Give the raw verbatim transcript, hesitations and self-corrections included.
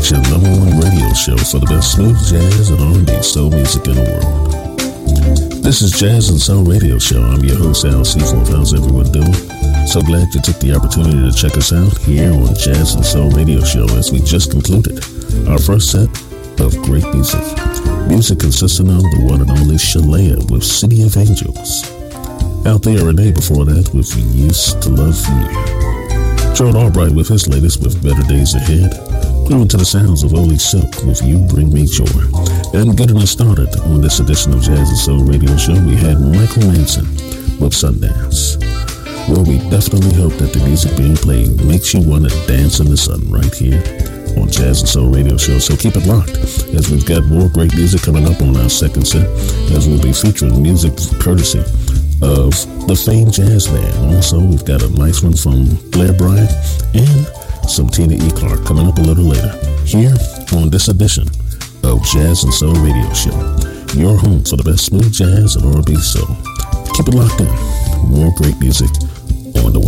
It's your number one radio show for the best smooth jazz and R and B soul music in the world. This is Jazz and Soul Radio Show. I'm your host, Al Seaforth. How's everyone doing? So glad you took the opportunity to check us out here on Jazz and Soul Radio Show as we just concluded our first set of great music. Music consisting of the one and only Shalea with City of Angels. Out there, Renee before that with Used to Love You. Gerald Albright with his latest with Better Days Ahead. Moving to the sounds of Oli Silk with You Bring Me Joy. And getting us started on this edition of Jazz and Soul Radio Show, we had Michael Manson with Sundance. Well, we definitely hope that the music being played makes you want to dance in the sun right here on Jazz and Soul Radio Show. So keep it locked as we've got more great music coming up on our second set, as we'll be featuring music courtesy of the famed jazz band. Also, we've got a nice one from Blair Bryant and some Tina E. Clark coming up a little later here on this edition of Jazz and Soul Radio Show, your home for the best smooth jazz and R and B soul. Keep it locked in. More great music